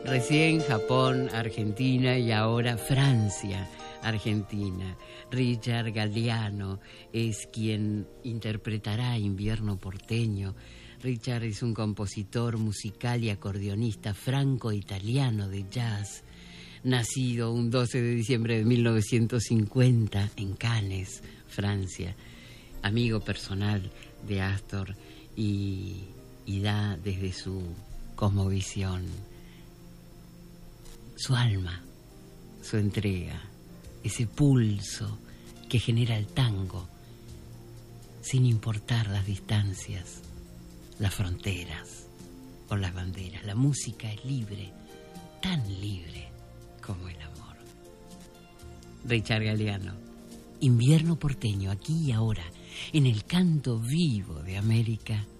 Recién Japón, Argentina y ahora Francia, Argentina. Richard Galliano es quien interpretará Invierno porteño. Richard es un compositor musical y acordeonista franco-italiano de jazz, nacido un 12 de diciembre de 1950 en Cannes, Francia. Amigo personal de Astor y da desde su cosmovisión su alma, su entrega, ese pulso que genera el tango, sin importar las distancias, las fronteras o las banderas. La música es libre, tan libre como el amor. Richard Galliano, Invierno porteño, aquí y ahora, en el canto vivo de América,